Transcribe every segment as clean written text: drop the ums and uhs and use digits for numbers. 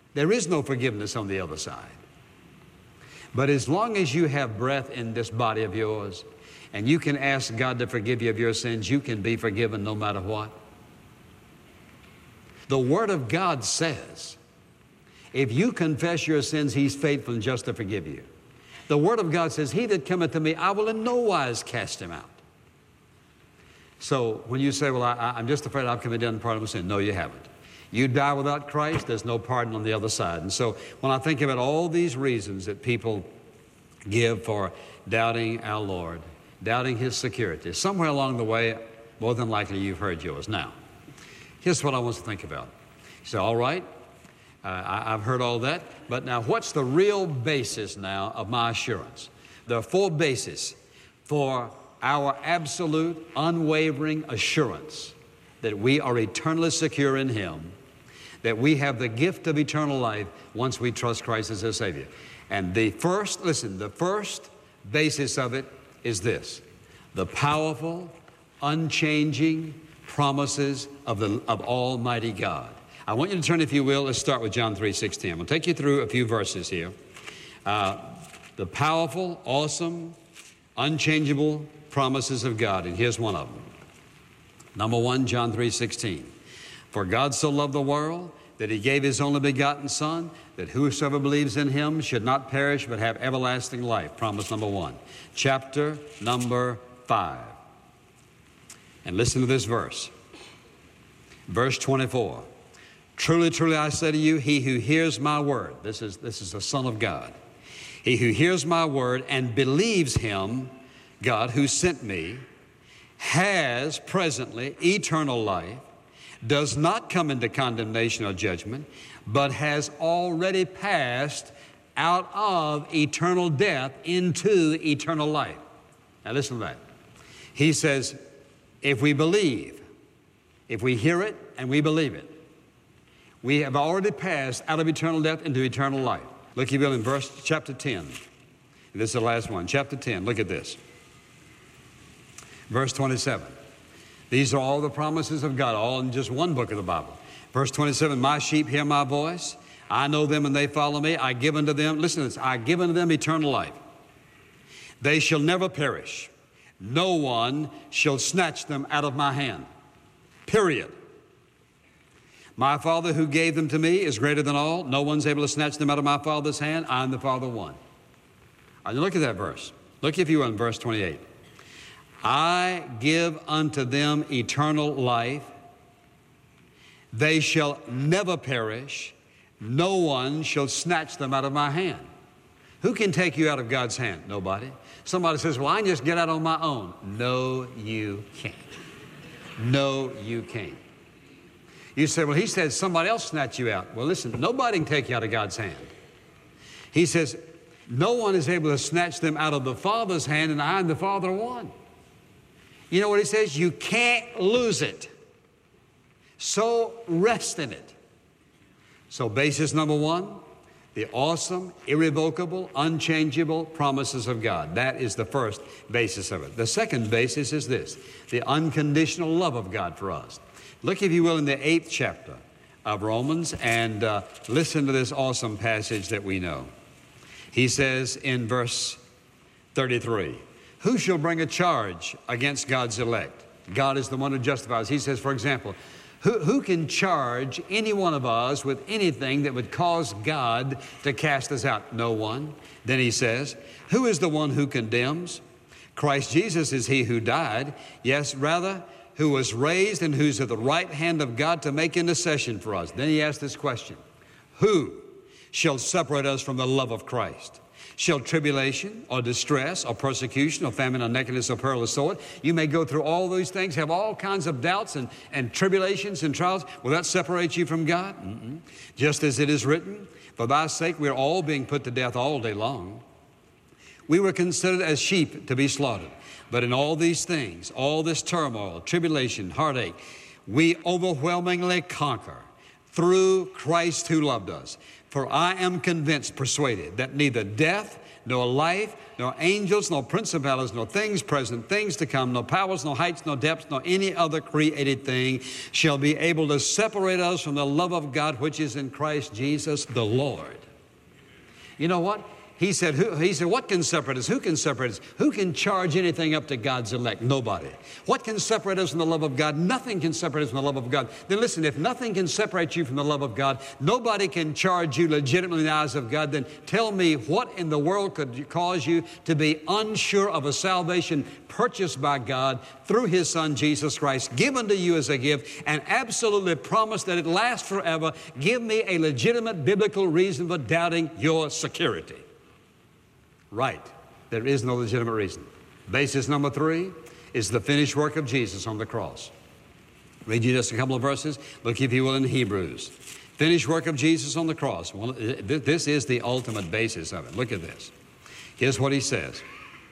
There is no forgiveness on the other side. But as long as you have breath in this body of yours, and you can ask God to forgive you of your sins, you can be forgiven no matter what. The Word of God says, if you confess your sins, He's faithful and just to forgive you. The Word of God says, he that cometh to me, I will in no wise cast him out. So when you say, well, I'm just afraid I've committed unpardonable sin. No, you haven't. You die without Christ, there's no pardon on the other side. And so when I think about all these reasons that people give for doubting our Lord, doubting His security, somewhere along the way, more than likely you've heard yours. Now, here's what I want to think about. You say, all right, I've heard all that, but now what's the real basis now of my assurance? There are four bases for our absolute, unwavering assurance that we are eternally secure in Him, that we have the gift of eternal life once we trust Christ as our Savior. And the first basis of it is this: the powerful, unchanging promises of Almighty God. I want you to turn, if you will, let's start with John 3:16. I'm going to take you through a few verses here. The powerful, awesome, unchangeable promises of God, and here's one of them. Number one, John 3:16. For God so loved the world that He gave His only begotten Son, that whosoever believes in Him should not perish but have everlasting life. Promise number one. Chapter number 5. And listen to this verse. Verse 24. Truly, truly, I say to you, he who hears my word, this is the Son of God, he who hears my word and believes Him, God, who sent me, has presently eternal life, does not come into condemnation or judgment, but has already passed out of eternal death into eternal life. Now listen to that. He says, if we believe, if we hear it and we believe it, we have already passed out of eternal death into eternal life. Look, if you will, in chapter 10. And this is the last one. Chapter 10, look at this. Verse 27. These are all the promises of God, all in just one book of the Bible. Verse 27, my sheep hear my voice. I know them and they follow me. I give unto them, listen to this, I give unto them eternal life. They shall never perish. No one shall snatch them out of my hand. Period. My Father who gave them to me is greater than all. No one's able to snatch them out of my Father's hand. I am the Father one. Look at that verse. Look, if you will, in verse 28. I give unto them eternal life. They shall never perish. No one shall snatch them out of my hand. Who can take you out of God's hand? Nobody. Somebody says, well, I can just get out on my own. No, you can't. No, you can't. You say, well, He said somebody else snatch you out. Well, listen, nobody can take you out of God's hand. He says, no one is able to snatch them out of the Father's hand, and I and the Father are one. You know what He says? You can't lose it. So rest in it. So basis number one, the awesome, irrevocable, unchangeable promises of God. That is the first basis of it. The second basis is this: the unconditional love of God for us. Look, if you will, in the 8th chapter of Romans and listen to this awesome passage that we know. He says in verse 33, who shall bring a charge against God's elect? God is the one who justifies. He says, for example, who can charge any one of us with anything that would cause God to cast us out? No one. Then he says, who is the one who condemns? Christ Jesus is He who died, yes, rather, who was raised and who's at the right hand of God to make intercession for us. Then he asked this question: who shall separate us from the love of Christ? Shall tribulation or distress or persecution or famine or nakedness or peril or sword? You may go through all those things, have all kinds of doubts and tribulations and trials. Will that separate you from God? Mm-mm. Just as it is written, for thy sake we are all being put to death all day long. We were considered as sheep to be slaughtered. But in all these things, all this turmoil, tribulation, heartache, we overwhelmingly conquer through Christ who loved us. For I am convinced, persuaded, that neither death, nor life, nor angels, nor principalities, nor things present, things to come, no powers, no heights, no depths, nor any other created thing shall be able to separate us from the love of God which is in Christ Jesus the Lord. You know what? He said, what can separate us? Who can separate us? Who can charge anything up to God's elect? Nobody. What can separate us from the love of God? Nothing can separate us from the love of God. Then listen, if nothing can separate you from the love of God, nobody can charge you legitimately in the eyes of God, then tell me what in the world could cause you to be unsure of a salvation purchased by God through His Son, Jesus Christ, given to you as a gift, and absolutely promised that it lasts forever. Give me a legitimate biblical reason for doubting your security. Right. There is no legitimate reason. Basis number 3 is the finished work of Jesus on the cross. Read you just a couple of verses. Look, if you will, in Hebrews. Finished work of Jesus on the cross. Well, this is the ultimate basis of it. Look at this. Here's what he says.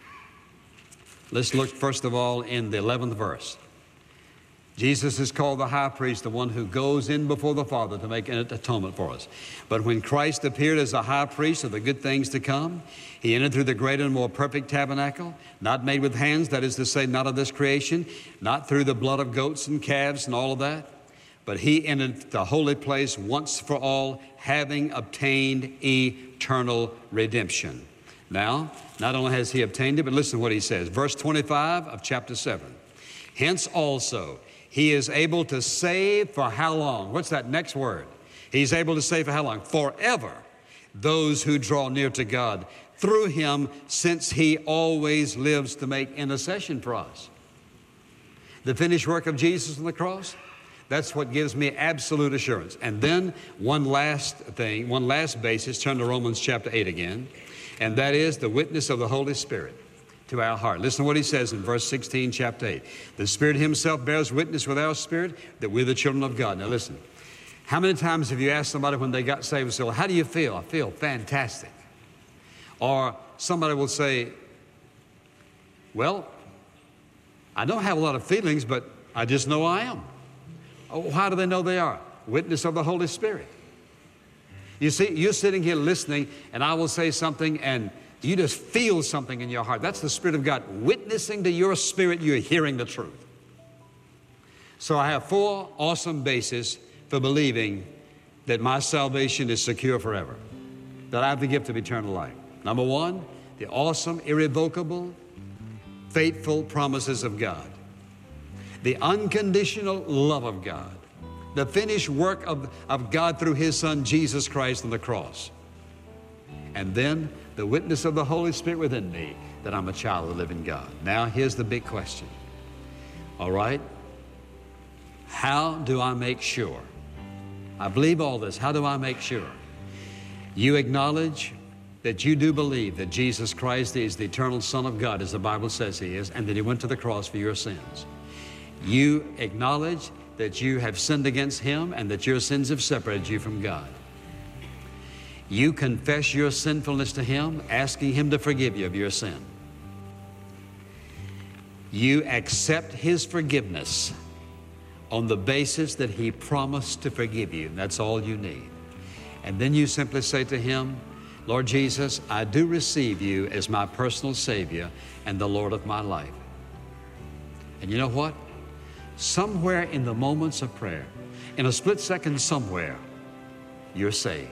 Let's look first of all in the 11th verse. Jesus is called the high priest, the one who goes in before the Father to make an atonement for us. But when Christ appeared as the high priest of the good things to come, He entered through the greater and more perfect tabernacle, not made with hands, that is to say, not of this creation, not through the blood of goats and calves and all of that, but He entered the holy place once for all, having obtained eternal redemption. Now, not only has He obtained it, but listen to what He says. Verse 25 of chapter 7. Hence also, He is able to save for how long? What's that next word? He's able to save for how long? Forever. Those who draw near to God through Him, since He always lives to make intercession for us. The finished work of Jesus on the cross, that's what gives me absolute assurance. And then one last thing, one last basis, turn to Romans chapter 8 again, and that is the witness of the Holy Spirit to our heart. Listen to what he says in verse 16, chapter 8. The Spirit Himself bears witness with our spirit that we're the children of God. Now listen, how many times have you asked somebody when they got saved, say, well, how do you feel? I feel fantastic. Or somebody will say, well, I don't have a lot of feelings, but I just know I am. Oh, how do they know they are? Witness of the Holy Spirit. You see, you're sitting here listening, and I will say something, and you just feel something in your heart. That's the Spirit of God witnessing to your spirit you're hearing the truth. So I have 4 awesome bases for believing that my salvation is secure forever, that I have the gift of eternal life. Number 1, the awesome, irrevocable, faithful promises of God, the unconditional love of God, the finished work of God through His Son, Jesus Christ, on the cross, and then the witness of the Holy Spirit within me that I'm a child of the living God. Now, here's the big question. All right? How do I make sure? I believe all this. How do I make sure? You acknowledge that you do believe that Jesus Christ is the eternal Son of God, as the Bible says He is, and that He went to the cross for your sins. You acknowledge that you have sinned against Him and that your sins have separated you from God. You confess your sinfulness to Him, asking Him to forgive you of your sin. You accept His forgiveness on the basis that He promised to forgive you. That's all you need. And then you simply say to Him, Lord Jesus, I do receive You as my personal Savior and the Lord of my life. And you know what? Somewhere in the moments of prayer, in a split second somewhere, you're saved.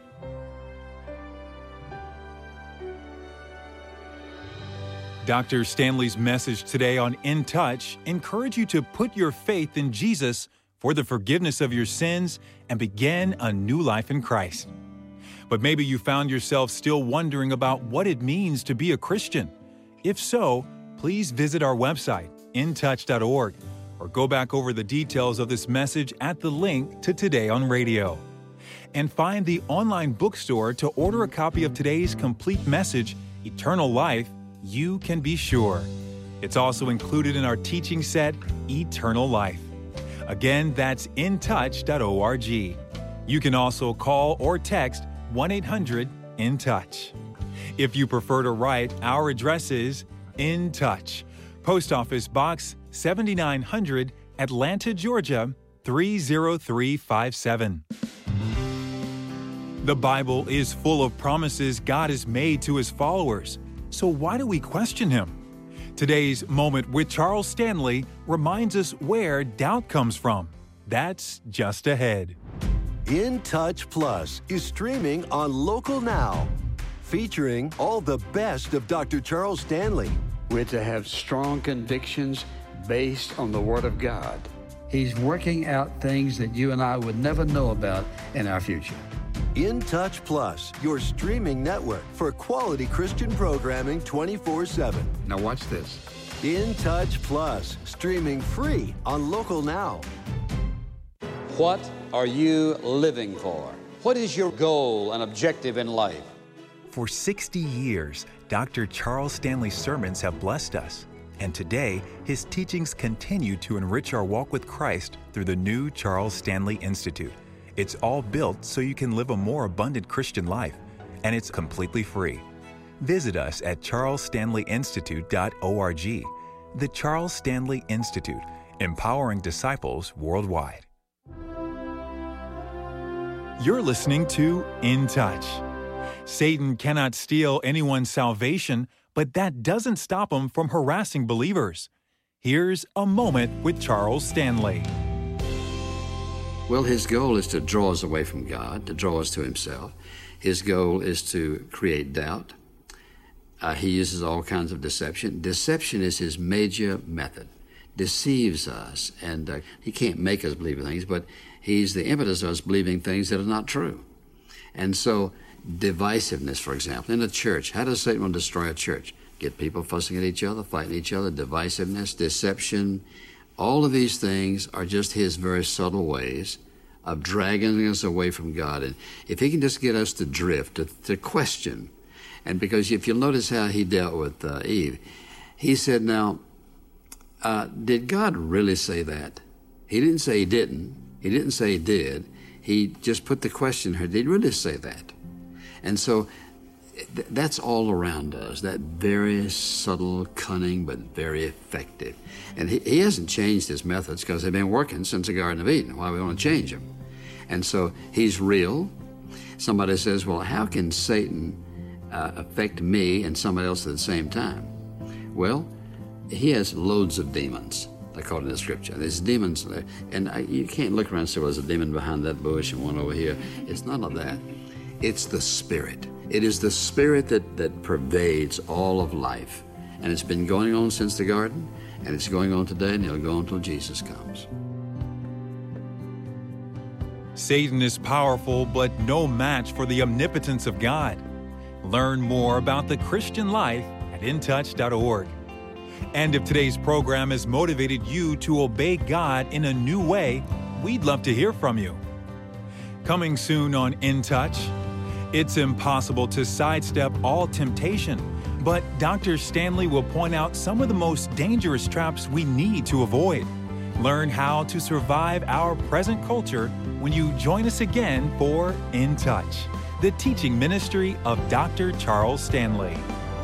Dr. Stanley's message today on In Touch encourages you to put your faith in Jesus for the forgiveness of your sins and begin a new life in Christ. But maybe you found yourself still wondering about what it means to be a Christian. If so, please visit our website, intouch.org, or go back over the details of this message at the link to Today on Radio. And find the online bookstore to order a copy of today's complete message, Eternal Life, You Can Be Sure. It's also included in our teaching set, Eternal Life. Again, that's intouch.org. You can also call or text 1-800-IN-TOUCH. If you prefer to write, our address is In Touch, Post Office Box 7900, Atlanta, Georgia 30357. The Bible is full of promises God has made to His followers. So why do we question Him? Today's Moment with Charles Stanley reminds us where doubt comes from. That's just ahead. In Touch Plus is streaming on Local Now, featuring all the best of Dr. Charles Stanley. We're to have strong convictions based on the Word of God. He's working out things that you and I would never know about in our future. In Touch Plus, your streaming network for quality Christian programming 24/7. Now watch this. In Touch Plus, streaming free on Local Now. What are you living for? What is your goal and objective in life? For 60 years, Dr. Charles Stanley's sermons have blessed us. And today, his teachings continue to enrich our walk with Christ through the new Charles Stanley Institute. It's all built so you can live a more abundant Christian life, and it's completely free. Visit us at charlesstanleyinstitute.org. The Charles Stanley Institute, empowering disciples worldwide. You're listening to In Touch. Satan cannot steal anyone's salvation, but that doesn't stop him from harassing believers. Here's a moment with Charles Stanley. Well, his goal is to draw us away from God, to draw us to himself. His goal is to create doubt. He uses all kinds of deception. Deception is his major method. Deceives us, and he can't make us believe in things, but he's the impetus of us believing things that are not true. And so, divisiveness, for example, in a church. How does Satan want to destroy a church? Get people fussing at each other, fighting each other, divisiveness, deception. All of these things are just his very subtle ways of dragging us away from God. And if he can just get us to drift, to question, and because if you'll notice how he dealt with Eve, he said, now, did God really say that? He didn't say he didn't. He didn't say he did. He just put the question to her, did he really say that? And so that's all around us, that very subtle, cunning, but very effective. And he hasn't changed his methods because they've been working since the Garden of Eden. Why we want to change them? And so he's real. Somebody says, well, how can Satan affect me and somebody else at the same time? Well, he has loads of demons, according to the Scripture. There's demons, and you can't look around and say, well, there's a demon behind that bush and one over here. It's none of that. It's the Spirit. It is the Spirit that pervades all of life. And it's been going on since the garden, and it's going on today, and it'll go on until Jesus comes. Satan is powerful, but no match for the omnipotence of God. Learn more about the Christian life at intouch.org. And if today's program has motivated you to obey God in a new way, we'd love to hear from you. Coming soon on In Touch, it's impossible to sidestep all temptation, but Dr. Stanley will point out some of the most dangerous traps we need to avoid. Learn how to survive our present culture when you join us again for In Touch, the teaching ministry of Dr. Charles Stanley.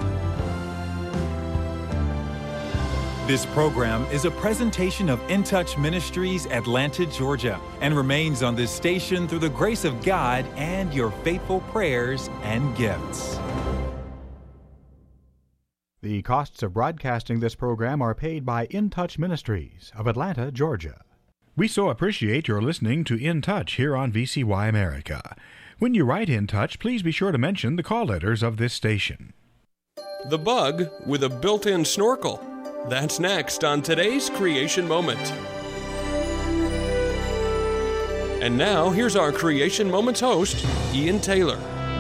This program is a presentation of In Touch Ministries, Atlanta, Georgia, and remains on this station through the grace of God and your faithful prayers and gifts. The costs of broadcasting this program are paid by In Touch Ministries of Atlanta, Georgia. We so appreciate your listening to In Touch here on VCY America. When you write In Touch, please be sure to mention the call letters of this station. The bug with a built-in snorkel. That's next on today's Creation Moment. And now, here's our Creation Moments host, Ian Taylor.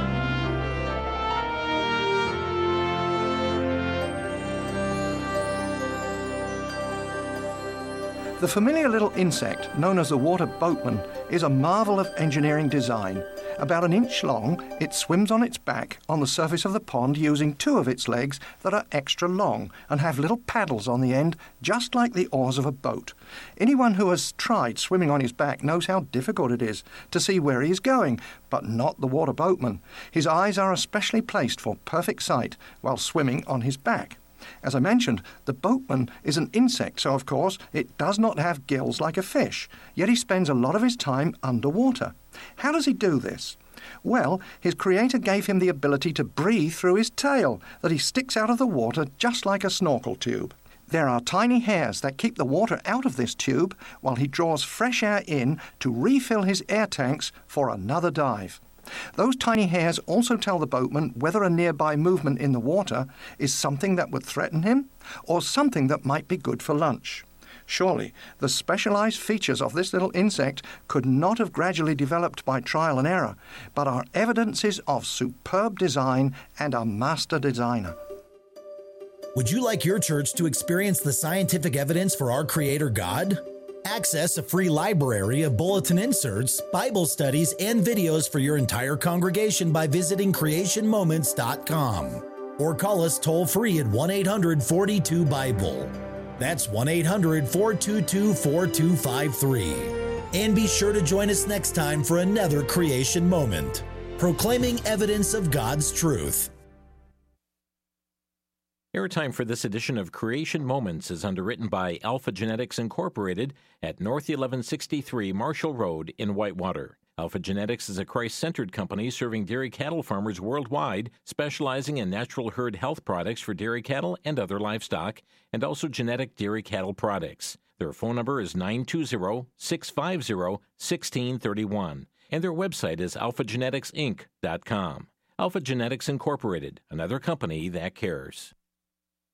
The familiar little insect known as the water boatman is a marvel of engineering design. About an inch long, it swims on its back on the surface of the pond using two of its legs that are extra long and have little paddles on the end, just like the oars of a boat. Anyone who has tried swimming on his back knows how difficult it is to see where he is going, but not the water boatman. His eyes are especially placed for perfect sight while swimming on his back. As I mentioned, the boatman is an insect, so of course it does not have gills like a fish, yet he spends a lot of his time underwater. How does he do this? Well, his creator gave him the ability to breathe through his tail, that he sticks out of the water just like a snorkel tube. There are tiny hairs that keep the water out of this tube while he draws fresh air in to refill his air tanks for another dive. Those tiny hairs also tell the boatman whether a nearby movement in the water is something that would threaten him or something that might be good for lunch. Surely, the specialized features of this little insect could not have gradually developed by trial and error, but are evidences of superb design and a master designer. Would you like your church to experience the scientific evidence for our Creator God? Access a free library of bulletin inserts, Bible studies, and videos for your entire congregation by visiting creationmoments.com. Or call us toll-free at 1-800-42-BIBLE. That's 1-800-422-4253. And be sure to join us next time for another Creation Moment, proclaiming evidence of God's truth. Airtime for this edition of Creation Moments is underwritten by Alpha Genetics Incorporated at North 1163 Marshall Road in Whitewater. Alpha Genetics is a Christ-centered company serving dairy cattle farmers worldwide, specializing in natural herd health products for dairy cattle and other livestock, and also genetic dairy cattle products. Their phone number is 920-650-1631, and their website is alphageneticsinc.com. Alpha Genetics Incorporated, another company that cares.